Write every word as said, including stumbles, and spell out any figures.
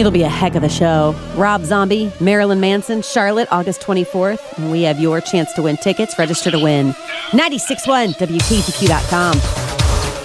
It'll be a heck of a show. Rob Zombie, Marilyn Manson, Charlotte, August twenty-fourth. And we have your chance to win tickets. Register to win. ninety-six point one W K T Q dot com.